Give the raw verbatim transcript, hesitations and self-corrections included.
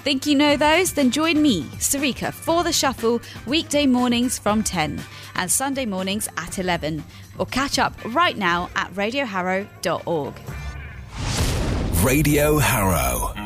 Think you know those? Then join me, Sarika, for The Shuffle weekday mornings from ten and Sunday mornings at eleven. Or catch up right now at radio harrow dot org. Radio Harrow.